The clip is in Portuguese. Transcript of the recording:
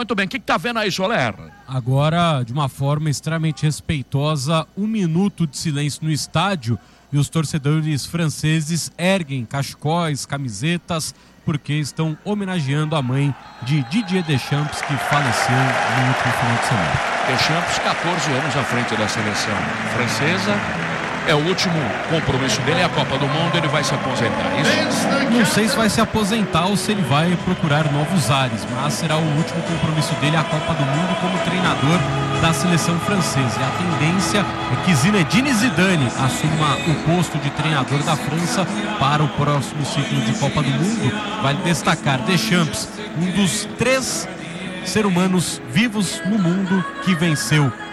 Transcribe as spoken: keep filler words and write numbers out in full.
Muito bem, o que está vendo aí, Soler? Agora, de uma forma extremamente respeitosa, um minuto de silêncio no estádio e os torcedores franceses erguem cachecóis, camisetas, porque estão homenageando a mãe de Didier Deschamps, que faleceu no último final de semana. Deschamps, catorze anos à frente da seleção francesa. É o último compromisso dele, é a Copa do Mundo, ele vai se aposentar, isso? Não sei se vai se aposentar ou se ele vai procurar novos ares, mas será o último compromisso dele, a Copa do Mundo, como treinador da seleção francesa. E a tendência é que Zinedine Zidane assuma o posto de treinador da França para o próximo ciclo de Copa do Mundo. Vale destacar Deschamps, um dos três seres humanos vivos no mundo que venceu